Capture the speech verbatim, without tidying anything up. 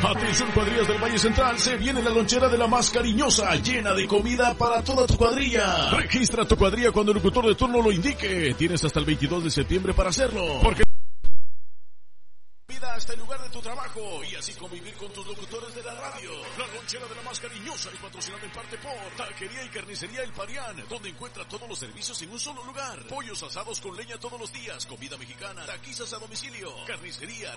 Atención, cuadrillas del Valle Central, se viene la lonchera de la más cariñosa, llena de comida para toda tu cuadrilla. Registra tu cuadrilla cuando el locutor de turno lo indique. Tienes hasta el veintidós de septiembre para hacerlo. Porque hasta el lugar de tu trabajo y así convivir con tus locutores de la radio. La lonchera de la más cariñosa es patrocinada en parte por Taquería y Carnicería El Parián, donde encuentra todos los servicios en un solo lugar. Pollos asados con leña todos los días, comida mexicana, taquizas a domicilio, carnicería,